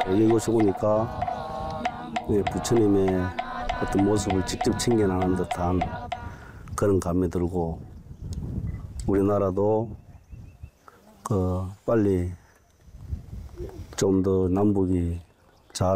이곳에 오니까 부처님의 어떤 모습을 직접 챙겨나는 듯한 그런 감이 들고, 우리나라도 빨리 좀 더 남북이